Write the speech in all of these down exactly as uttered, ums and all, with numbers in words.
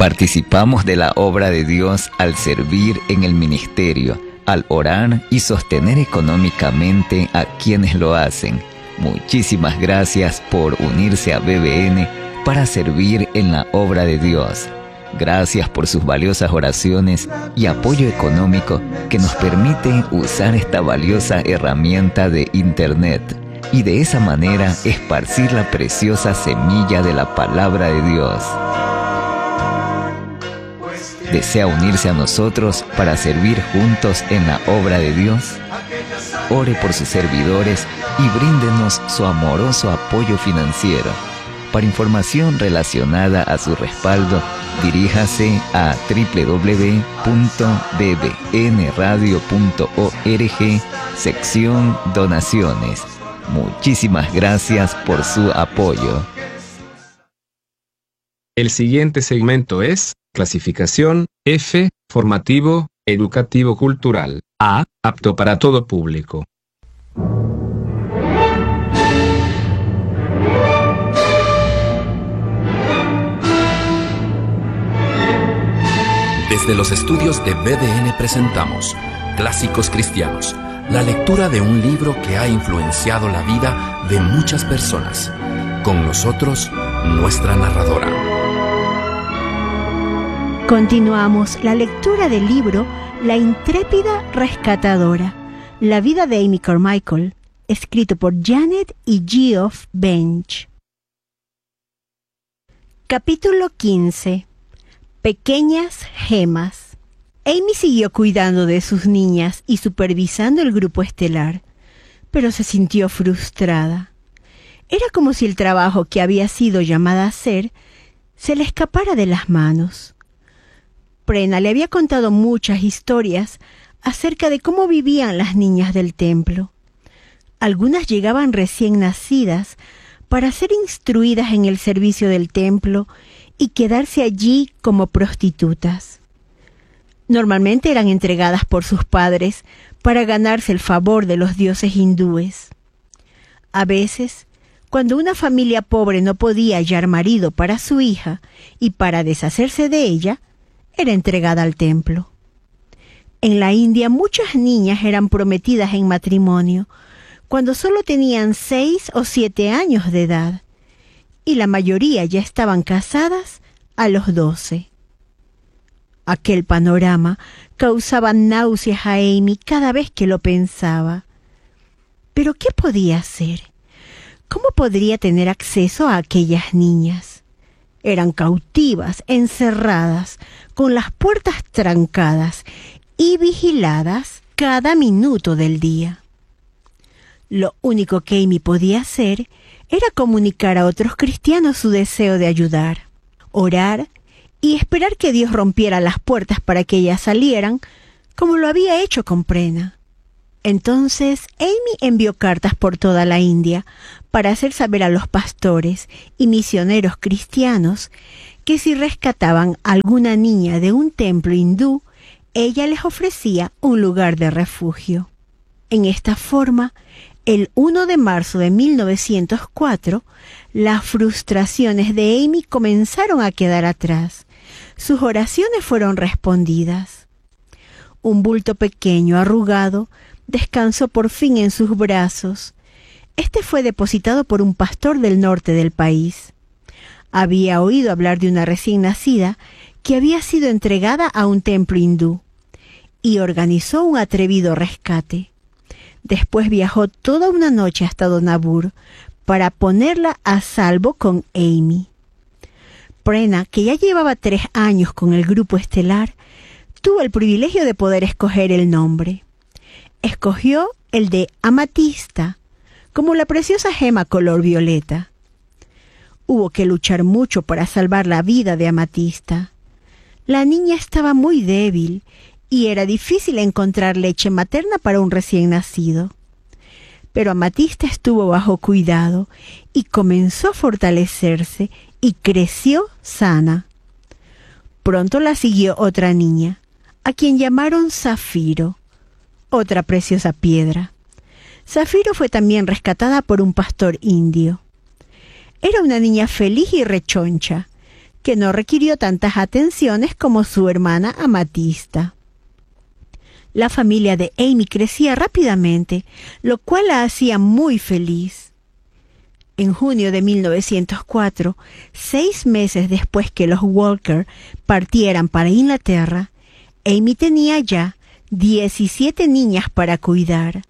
Participamos de la obra de Dios al servir en el ministerio, al orar y sostener económicamente a quienes lo hacen. Muchísimas gracias por unirse a B B N para servir en la obra de Dios. Gracias por sus valiosas oraciones y apoyo económico que nos permite usar esta valiosa herramienta de Internet y de esa manera esparcir la preciosa semilla de la palabra de Dios. ¿Desea unirse a nosotros para servir juntos en la obra de Dios? Ore por sus servidores y bríndenos su amoroso apoyo financiero. Para información relacionada a su respaldo, diríjase a doble u doble u doble u punto b b n radio punto org, sección Donaciones. Muchísimas gracias por su apoyo. El siguiente segmento es clasificación F, formativo, educativo cultural. A, apto para todo público. Desde los estudios de B D N presentamos Clásicos Cristianos, la lectura de un libro que ha influenciado la vida de muchas personas. Con nosotros, nuestra narradora. Continuamos la lectura del libro La intrépida rescatadora, la vida de Amy Carmichael, escrito por Janet y Geoff Bench. Capítulo quince. Pequeñas gemas. Amy siguió cuidando de sus niñas y supervisando el grupo estelar, pero se sintió frustrada. Era como si el trabajo que había sido llamada a hacer se le escapara de las manos. Brenna le había contado muchas historias acerca de cómo vivían las niñas del templo. Algunas llegaban recién nacidas para ser instruidas en el servicio del templo y quedarse allí como prostitutas. Normalmente eran entregadas por sus padres para ganarse el favor de los dioses hindúes. A veces, cuando una familia pobre no podía hallar marido para su hija y para deshacerse de ella, era entregada al templo. En la India muchas niñas eran prometidas en matrimonio cuando solo tenían seis o siete años de edad, y la mayoría ya estaban casadas a los doce. Aquel panorama causaba náuseas a Amy cada vez que lo pensaba. ¿Pero qué podía hacer? ¿Cómo podría tener acceso a aquellas niñas? Eran cautivas, encerradas, con las puertas trancadas y vigiladas cada minuto del día. Lo único que Amy podía hacer era comunicar a otros cristianos su deseo de ayudar, orar y esperar que Dios rompiera las puertas para que ellas salieran, como lo había hecho con Brenna. Entonces Amy envió cartas por toda la India para hacer saber a los pastores y misioneros cristianos que si rescataban a alguna niña de un templo hindú, ella les ofrecía un lugar de refugio. En esta forma, el primero de marzo de mil novecientos cuatro, las frustraciones de Amy comenzaron a quedar atrás. Sus oraciones fueron respondidas. Un bulto pequeño, arrugado, descansó por fin en sus brazos. Este fue depositado por un pastor del norte del país. Había oído hablar de una recién nacida que había sido entregada a un templo hindú y organizó un atrevido rescate. Después viajó toda una noche hasta Donapur para ponerla a salvo con Amy. Brenna, que ya llevaba tres años con el grupo estelar, tuvo el privilegio de poder escoger el nombre. Escogió el de Amatista, como la preciosa gema color violeta. Hubo que luchar mucho para salvar la vida de Amatista. La niña estaba muy débil y era difícil encontrar leche materna para un recién nacido. Pero Amatista estuvo bajo cuidado y comenzó a fortalecerse y creció sana. Pronto la siguió otra niña, a quien llamaron Zafiro, otra preciosa piedra. Zafiro fue también rescatada por un pastor indio. Era una niña feliz y rechoncha. que no requirió tantas atenciones como su hermana Amatista. La familia de Amy crecía rápidamente, lo cual la hacía muy feliz. En junio de mil novecientos cuatro, seis meses después que los Walker partieran para Inglaterra, Amy tenía ya diecisiete niñas para cuidar.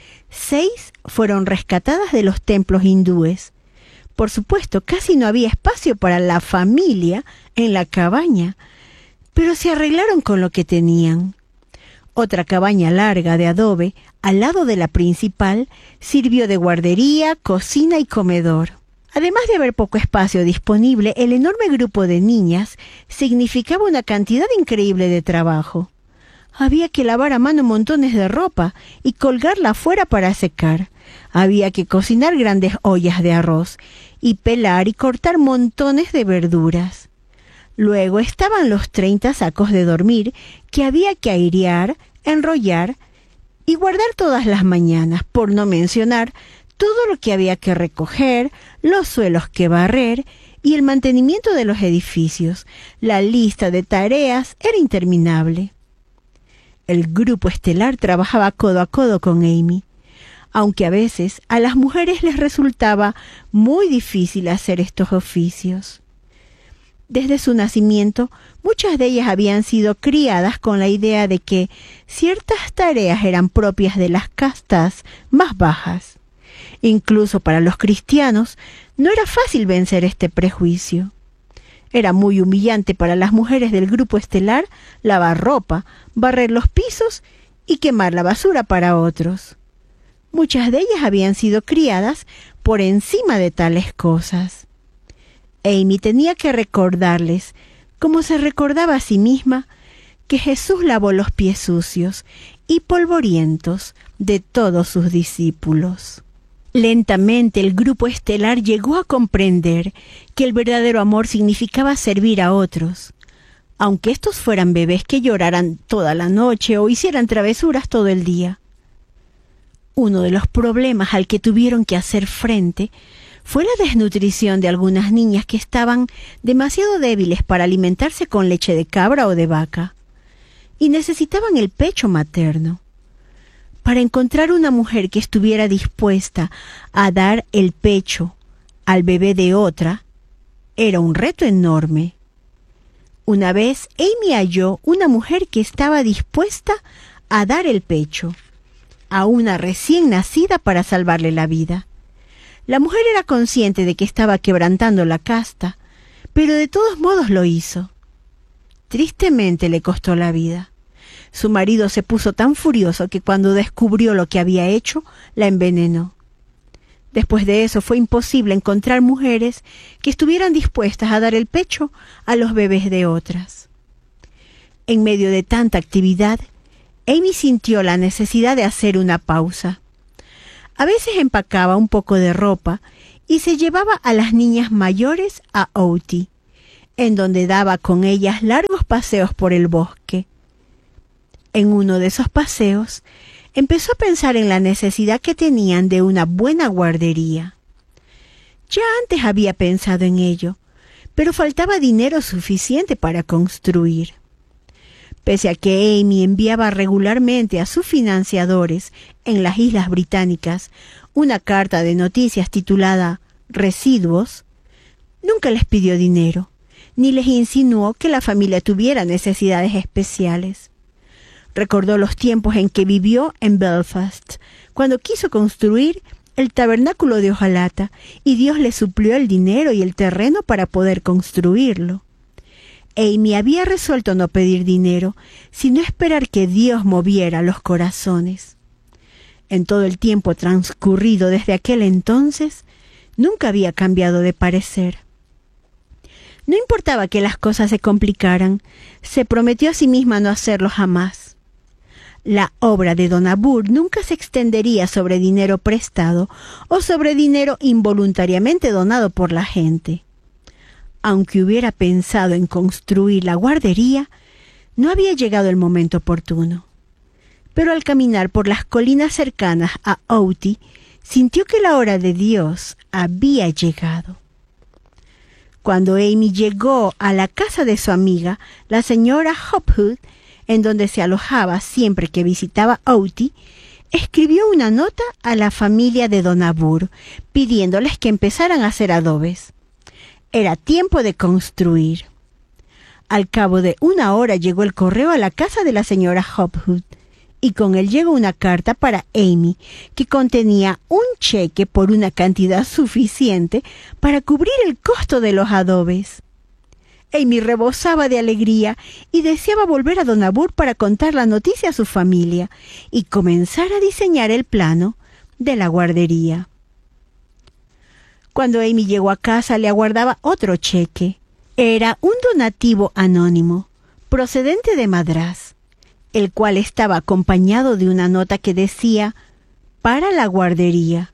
Seis fueron rescatadas de los templos hindúes. Por supuesto, casi no había espacio para la familia en la cabaña, pero se arreglaron con lo que tenían. Otra cabaña larga de adobe, al lado de la principal, sirvió de guardería, cocina y comedor. Además de haber poco espacio disponible, el enorme grupo de niñas significaba una cantidad increíble de trabajo. Había que lavar a mano montones de ropa y colgarla afuera para secar. Había que cocinar grandes ollas de arroz y pelar y cortar montones de verduras. Luego estaban los treinta sacos de dormir que había que airear, enrollar y guardar todas las mañanas, por no mencionar todo lo que había que recoger, los suelos que barrer y el mantenimiento de los edificios. La lista de tareas era interminable. El grupo estelar trabajaba codo a codo con Amy, aunque a veces a las mujeres les resultaba muy difícil hacer estos oficios. Desde su nacimiento, muchas de ellas habían sido criadas con la idea de que ciertas tareas eran propias de las castas más bajas. Incluso para los cristianos, no era fácil vencer este prejuicio. Era muy humillante para las mujeres del grupo estelar lavar ropa, barrer los pisos y quemar la basura para otros. Muchas de ellas habían sido criadas por encima de tales cosas. Amy tenía que recordarles, como se recordaba a sí misma, que Jesús lavó los pies sucios y polvorientos de todos sus discípulos. Lentamente el grupo estelar llegó a comprender que el verdadero amor significaba servir a otros, aunque estos fueran bebés que lloraran toda la noche o hicieran travesuras todo el día. Uno de los problemas al que tuvieron que hacer frente fue la desnutrición de algunas niñas que estaban demasiado débiles para alimentarse con leche de cabra o de vaca, y necesitaban el pecho materno. Para encontrar una mujer que estuviera dispuesta a dar el pecho al bebé de otra, era un reto enorme. Una vez Amy halló una mujer que estaba dispuesta a dar el pecho a una recién nacida para salvarle la vida. La mujer era consciente de que estaba quebrantando la casta, pero de todos modos lo hizo. Tristemente le costó la vida. Su marido se puso tan furioso que cuando descubrió lo que había hecho, la envenenó. Después de eso fue imposible encontrar mujeres que estuvieran dispuestas a dar el pecho a los bebés de otras. En medio de tanta actividad, Amy sintió la necesidad de hacer una pausa. A veces empacaba un poco de ropa y se llevaba a las niñas mayores a Outi, en donde daba con ellas largos paseos por el bosque. En uno de esos paseos, empezó a pensar en la necesidad que tenían de una buena guardería. Ya antes había pensado en ello, pero faltaba dinero suficiente para construir. Pese a que Amy enviaba regularmente a sus financiadores en las Islas Británicas una carta de noticias titulada Residuos, nunca les pidió dinero, ni les insinuó que la familia tuviera necesidades especiales. Recordó los tiempos en que vivió en Belfast, cuando quiso construir el tabernáculo de hojalata, y Dios le suplió el dinero y el terreno para poder construirlo. Amy había resuelto no pedir dinero, sino esperar que Dios moviera los corazones. En todo el tiempo transcurrido desde aquel entonces, nunca había cambiado de parecer. No importaba que las cosas se complicaran, se prometió a sí misma no hacerlo jamás. La obra de Don Abbur nunca se extendería sobre dinero prestado o sobre dinero involuntariamente donado por la gente. Aunque hubiera pensado en construir la guardería, no había llegado el momento oportuno. Pero al caminar por las colinas cercanas a Outi, sintió que la hora de Dios había llegado. Cuando Amy llegó a la casa de su amiga, la señora Hopwood, en donde se alojaba siempre que visitaba Outie, escribió una nota a la familia de Don Abbur, pidiéndoles que empezaran a hacer adobes. Era tiempo de construir. Al cabo de una hora llegó el correo a la casa de la señora Hopwood, y con él llegó una carta para Amy, que contenía un cheque por una cantidad suficiente para cubrir el costo de los adobes. Amy rebosaba de alegría y deseaba volver a Don Abbur para contar la noticia a su familia y comenzar a diseñar el plano de la guardería. Cuando Amy llegó a casa, le aguardaba otro cheque. Era un donativo anónimo, procedente de Madrás, el cual estaba acompañado de una nota que decía «para la guardería».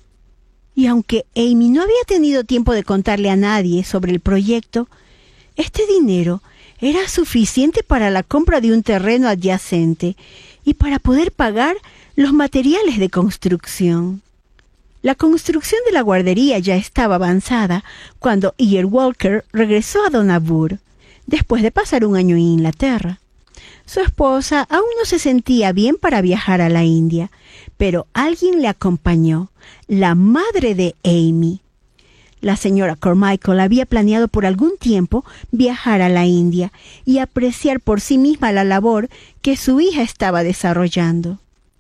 Y aunque Amy no había tenido tiempo de contarle a nadie sobre el proyecto, este dinero era suficiente para la compra de un terreno adyacente y para poder pagar los materiales de construcción. La construcción de la guardería ya estaba avanzada cuando E R Walker regresó a Don Abbur, después de pasar un año en Inglaterra. Su esposa aún no se sentía bien para viajar a la India, pero alguien le acompañó, la madre de Amy. La señora Carmichael había planeado por algún tiempo viajar a la India y apreciar por sí misma la labor que su hija estaba desarrollando.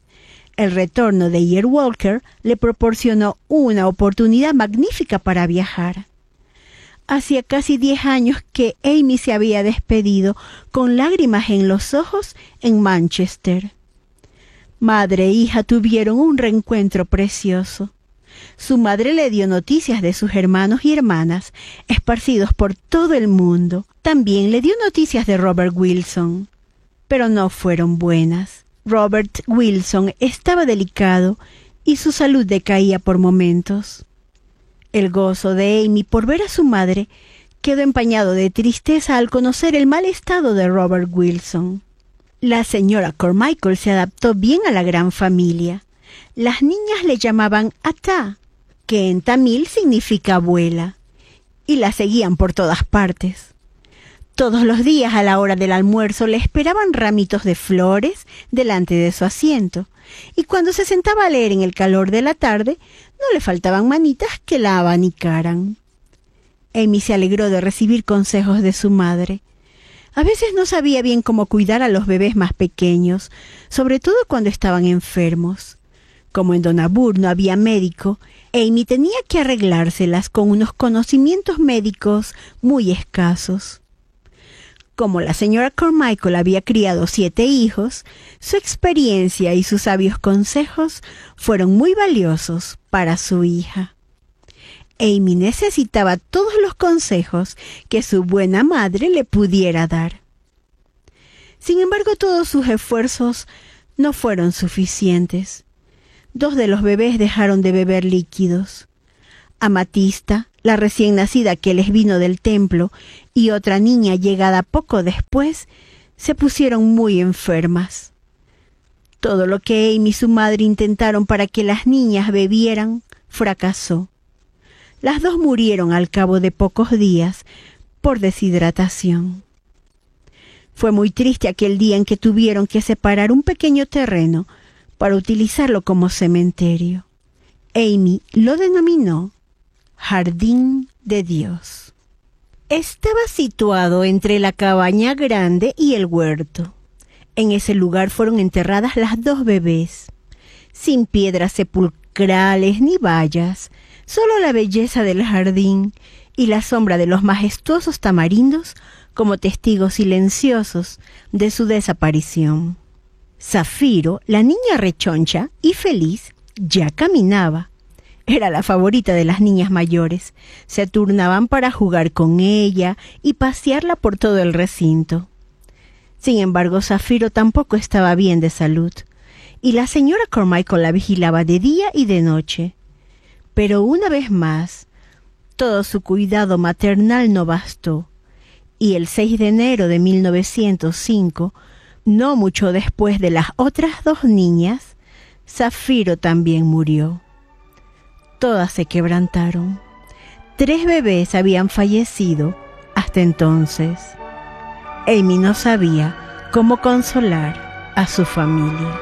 El retorno de E R Walker le proporcionó una oportunidad magnífica para viajar. Hacía casi diez años que Amy se había despedido con lágrimas en los ojos en Manchester. Madre e hija tuvieron un reencuentro precioso. Su madre le dio noticias de sus hermanos y hermanas, esparcidos por todo el mundo. También le dio noticias de Robert Wilson, pero no fueron buenas. Robert Wilson estaba delicado y su salud decaía por momentos. El gozo de Amy por ver a su madre quedó empañado de tristeza al conocer el mal estado de Robert Wilson. La señora Carmichael se adaptó bien a la gran familia. Las niñas le llamaban Ata, que en tamil significa abuela, y la seguían por todas partes. Todos los días a la hora del almuerzo le esperaban ramitos de flores delante de su asiento, y cuando se sentaba a leer en el calor de la tarde, no le faltaban manitas que la abanicaran. Amy se alegró de recibir consejos de su madre. A veces no sabía bien cómo cuidar a los bebés más pequeños, sobre todo cuando estaban enfermos. Como en Don Abbur no había médico, Amy tenía que arreglárselas con unos conocimientos médicos muy escasos. Como la señora Carmichael había criado siete hijos, su experiencia y sus sabios consejos fueron muy valiosos para su hija. Amy necesitaba todos los consejos que su buena madre le pudiera dar. Sin embargo, todos sus esfuerzos no fueron suficientes. Dos de los bebés dejaron de beber líquidos. Amatista, la recién nacida que les vino del templo, y otra niña llegada poco después, se pusieron muy enfermas. Todo lo que Amy y su madre intentaron para que las niñas bebieran fracasó. Las dos murieron al cabo de pocos días por deshidratación. Fue muy triste aquel día en que tuvieron que separar un pequeño terreno para utilizarlo como cementerio. Amy lo denominó Jardín de Dios. Estaba situado entre la cabaña grande y el huerto. En ese lugar fueron enterradas las dos bebés, sin piedras sepulcrales ni vallas, solo la belleza del jardín y la sombra de los majestuosos tamarindos como testigos silenciosos de su desaparición. Zafiro, la niña rechoncha y feliz, ya caminaba. Era la favorita de las niñas mayores. Se turnaban para jugar con ella y pasearla por todo el recinto. Sin embargo, Zafiro tampoco estaba bien de salud, y la señora Carmichael la vigilaba de día y de noche. Pero una vez más, todo su cuidado maternal no bastó, y el seis de enero de mil novecientos cinco, no mucho después de las otras dos niñas, Zafiro también murió. Todas se quebrantaron. Tres bebés habían fallecido hasta entonces. Amy no sabía cómo consolar a su familia.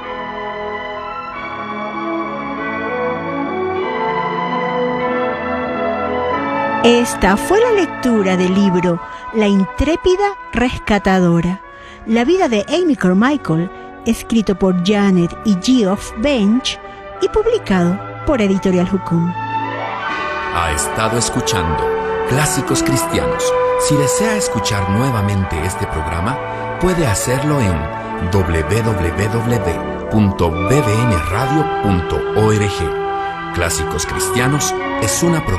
Esta fue la lectura del libro La intrépida rescatadora, la vida de Amy Carmichael, escrito por Janet y Geoff Bench y publicado por Editorial Jukum. Ha estado escuchando Clásicos Cristianos. Si desea escuchar nuevamente este programa, puede hacerlo en doble u doble u doble u punto b b n radio punto org. Clásicos Cristianos es una